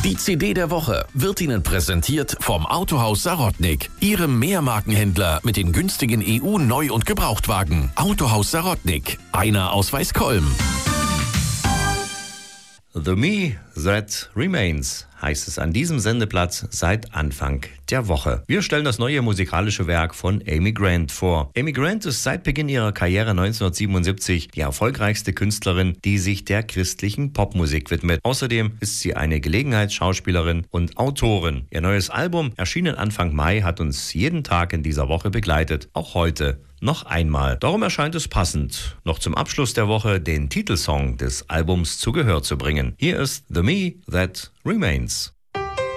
Die CD der Woche wird Ihnen präsentiert vom Autohaus Sarotnik, Ihrem Mehrmarkenhändler mit den günstigen EU-Neu- und Gebrauchtwagen. Autohaus Sarotnik, einer aus Weißkolm. The Me That Remains heißt es an diesem Sendeplatz seit Anfang der Woche. Wir stellen das neue musikalische Werk von Amy Grant vor. Amy Grant ist seit Beginn ihrer Karriere 1977 die erfolgreichste Künstlerin, die sich der christlichen Popmusik widmet. Außerdem ist sie eine Gelegenheitsschauspielerin und Autorin. Ihr neues Album, erschienen Anfang Mai, hat uns jeden Tag in dieser Woche begleitet. Auch heute noch einmal. Darum erscheint es passend, noch zum Abschluss der Woche den Titelsong des Albums zu Gehör zu bringen. Hier ist The Me That Remains.